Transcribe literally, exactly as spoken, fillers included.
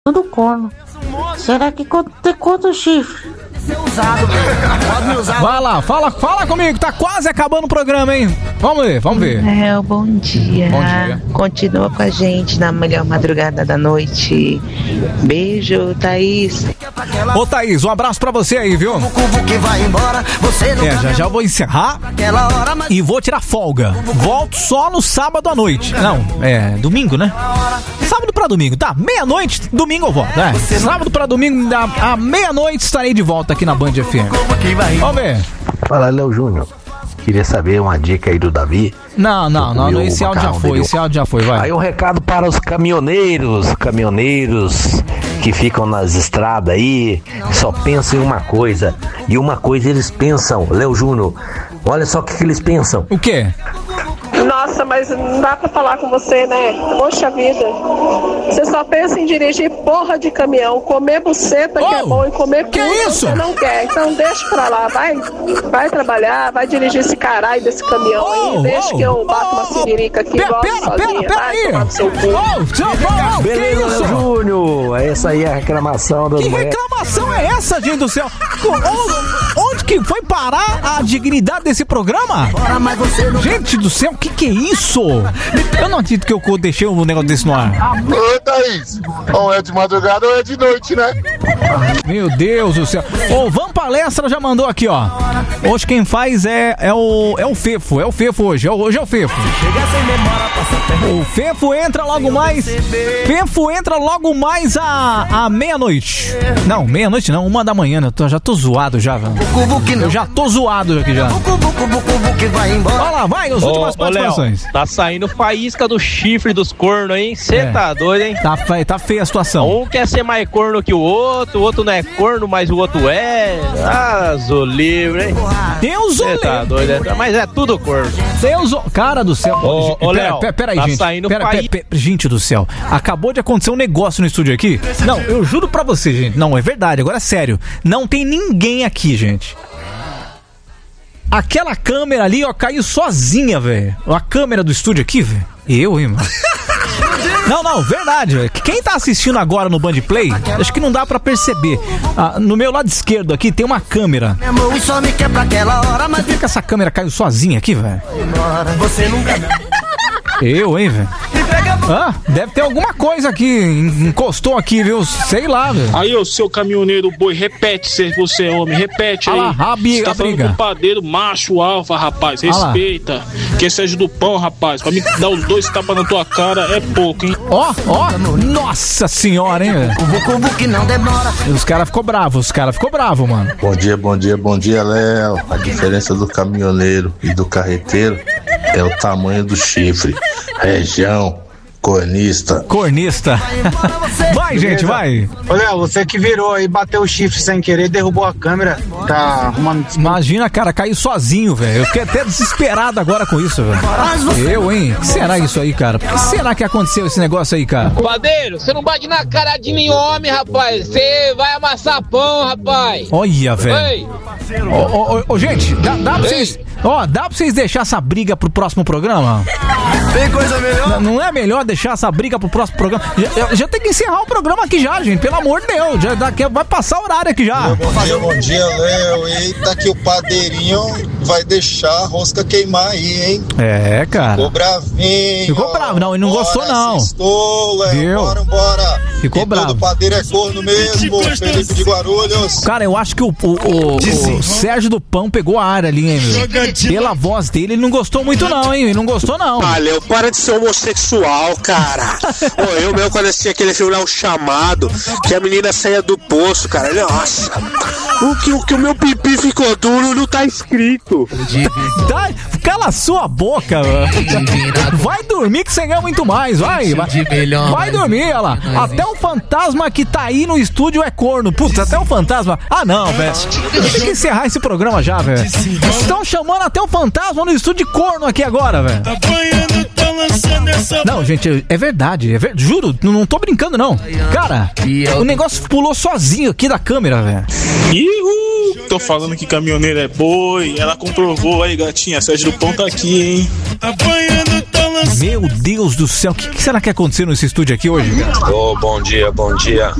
do corno. Será que tem quantos chifres? Vai lá, fala, fala comigo, tá quase acabando o programa, hein? Vamos ver, vamos ver. É, bom dia. Bom dia. Continua com a gente na melhor madrugada da noite. Beijo, Thaís. Ô, Thaís, um abraço pra você aí, viu? É, já já eu vou encerrar e vou tirar folga. Volto só no sábado à noite. Não, é domingo, né? Sábado pra domingo, tá? Meia-noite, domingo eu volto, né? Sábado pra domingo, à meia-noite estarei de volta aqui na Band F M. Vamos ver. Fala, Léo Júnior. Queria saber uma dica aí do Davi. Não, não, não, não, esse áudio já foi, esse áudio já foi, vai. Aí um recado para os caminhoneiros, caminhoneiros que ficam nas estradas aí, só pensam em uma coisa, e uma coisa eles pensam, Léo Júnior, olha só o que, que eles pensam. O quê? Nossa, mas não dá pra falar com você, né? Poxa vida. Você só pensa em dirigir porra de caminhão, comer buceta oh, que é bom e comer que puta isso? você não quer. Então deixa pra lá, vai, vai trabalhar, vai dirigir esse caralho desse caminhão oh, aí. Deixa oh, que eu bato oh, uma siririca aqui pera, igual pera, sozinha. Pera, pera vai aí. tomar no seu cu. Oh, seu, oh, beleza, Léo Júnior. Essa aí é a reclamação do... Que reclamação é essa, gente do céu? Onde que foi parar a dignidade desse programa? Gente do céu, que que é isso? Eu não acredito que eu deixei um negócio desse no ar. Ô, Thaís, ou é de madrugada ou é de noite, né? Meu Deus do céu. Ô, Van Palestra já mandou aqui, ó. Hoje quem faz é, é, o, é o Fefo. É o Fefo hoje. É, hoje é o Fefo. O Fefo entra logo mais. Fefo entra logo mais à, à meia-noite. Não, meia-noite não, uma da manhã, né? Eu tô, já tô zoado já, velho. Eu já tô zoado aqui já. Olha lá, vai, as últimas participações. Tá saindo faísca do chifre dos cornos, hein? Cê é. tá doido, hein? Tá, tá feia a situação. Um quer ser mais corno que o outro, o outro não é corno, mas o outro é. Ah, Zolivre, hein? Deus o tá doido, é. Mas é tudo corno. Deus o... Cara do céu. Ô, ô Léo, pera, pera aí, tá gente. Saindo pera, faí... pera, pera, gente do céu. Acabou de acontecer um negócio no estúdio aqui. Não, eu juro pra você, gente. Não, é verdade, agora é sério. Não tem ninguém aqui, gente. Aquela câmera ali, ó, caiu sozinha, velho. A câmera do estúdio aqui, velho. Eu, hein, mano. Não, não, verdade, velho. Quem tá assistindo agora no Band Play, acho que não dá pra perceber. Ah, no meu lado esquerdo aqui tem uma câmera. Por que que essa câmera caiu sozinha aqui, velho? Você nunca... Eu, hein, velho. Ah, deve ter alguma coisa aqui, encostou aqui, viu? Sei lá, velho. Aí, ô, seu caminhoneiro boi, repete se você é homem, repete aí. Ah lá, a briga, você tá a briga. falando com o padeiro macho alfa, rapaz, respeita. Ah que seja do pão, rapaz, pra me dar os dois tapas na tua cara é pouco, hein? Ó, ó, nossa senhora, hein, velho. Os caras ficou bravos, os caras ficou bravos, mano. Bom dia, bom dia, bom dia, Léo. A diferença do caminhoneiro e do carreteiro é o tamanho do chifre. Região cornista. Cornista. Vai, gente, vai. Ô, Léo, você que virou aí, bateu o chifre sem querer, derrubou a câmera, tá arrumando... Imagina, cara, caiu sozinho, velho. Eu fiquei até desesperado agora com isso, velho. Eu, hein? O que será isso aí, cara? Por que será que aconteceu esse negócio aí, cara? Padeiro, você não bate na cara de nenhum homem, rapaz. Você vai amassar pão, rapaz. Olha, velho. Ô, ô, ô, gente, dá, dá pra vocês... Ó, dá pra vocês deixar essa briga pro próximo programa? Tem coisa melhor? Não, não é melhor deixar essa briga pro próximo programa? Já, já tem que encerrar o programa aqui já, gente. Pelo amor de Deus. Já daqui, vai passar o horário aqui já. Bom dia, bom dia, Léo. Eita, que o padeirinho vai deixar a rosca queimar aí, hein? É, cara. Ficou bravinho. Ficou bravo, não. Ele não bora, gostou, não. Assistou, Léo. Viu? Bora, bora. Ficou e bravo. Todo padeiro é corno mesmo, Felipe de Guarulhos. Cara, eu acho que o, o, o, o Sérgio do Pão pegou a área ali, hein, meu? Pela voz dele, ele não gostou muito, não, hein? Ele não gostou, não. Ah, Léo, para de ser homossexual, cara. Pô, eu mesmo, quando assisti aquele filme lá, O Chamado, que a menina saía do poço, cara. Nossa, o que o, que o meu pipi ficou duro não tá escrito. Tá, cala a sua boca, mano. Vai dormir que você ganha muito mais, vai. Vai, vai dormir, olha lá. Até o fantasma que tá aí no estúdio é corno. Putz, até o fantasma. Ah, não, velho. Tem que encerrar esse programa já, velho. Estão chamando até o fantasma no estúdio de corno aqui agora, velho. Não, gente, é verdade, é ver... juro, não tô brincando, não. Cara, o negócio pulou sozinho aqui da câmera, velho. Ihu! Tô falando que caminhoneiro é boi. Ela comprovou aí, gatinha. Sérgio do Pão tá aqui, hein? Meu Deus do céu, o que, que será que aconteceu nesse estúdio aqui hoje, cara? Ô, bom dia, bom dia.